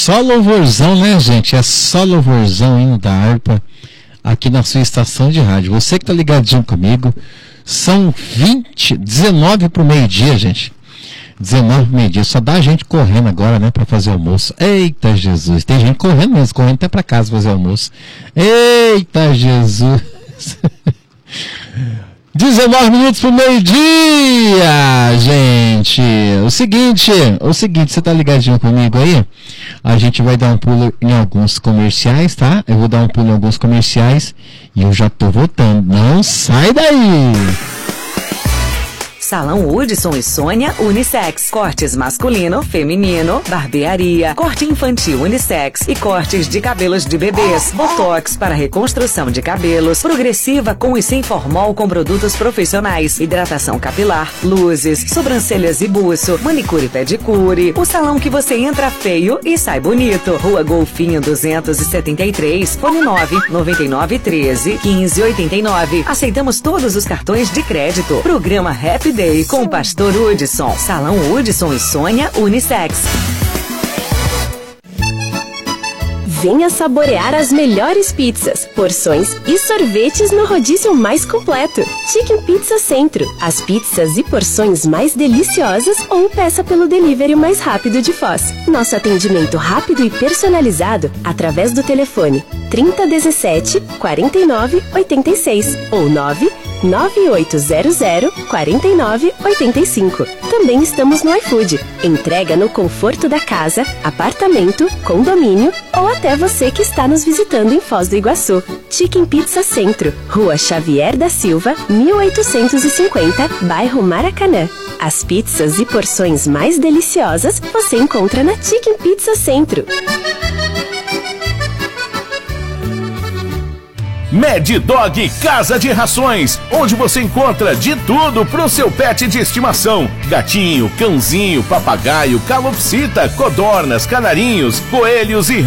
só louvorzão, né, gente? É só louvorzão, hino da harpa, aqui na sua estação de rádio. Você que tá ligadinho comigo, são 19 pro meio-dia, gente. 19 pro meio-dia. Só dá gente correndo agora, né, pra fazer almoço. Eita Jesus, tem gente correndo mesmo, correndo até pra casa fazer almoço. Eita Jesus. 19 minutos pro meio-dia, gente. O seguinte, você tá ligadinho comigo aí? A gente vai dar um pulo em alguns comerciais, tá? Eu vou dar um pulo em alguns comerciais e eu já tô voltando. Não sai daí! Salão Hudson e Sônia Unissex. Cortes masculino, feminino, barbearia, corte infantil unissex e cortes de cabelos de bebês. Botox para reconstrução de cabelos. Progressiva com e sem formol com produtos profissionais. Hidratação capilar, luzes, sobrancelhas e buço. Manicure e pedicure. O salão que você entra feio e sai bonito. Rua Golfinho 273, fone 999131589. Aceitamos todos os cartões de crédito. Programa Happy Day com o Pastor Hudson. Salão Hudson e Sônia Unissex. Venha saborear as melhores pizzas, porções e sorvetes no rodízio mais completo. Chicken Pizza Centro. As pizzas e porções mais deliciosas ou peça pelo delivery mais rápido de Foz. Nosso atendimento rápido e personalizado através do telefone 3017 4986 ou 9800 4985. Também estamos no iFood. Entrega no conforto da casa, apartamento, condomínio ou até você que está nos visitando em Foz do Iguaçu. Chicken Pizza Centro, Rua Xavier da Silva, 1850, bairro Maracanã. As pizzas e porções mais deliciosas você encontra na Chicken Pizza Centro. Mad Dog Casa de Rações, onde você encontra de tudo pro seu pet de estimação: gatinho, cãozinho, papagaio, calopsita, codornas, canarinhos, coelhos e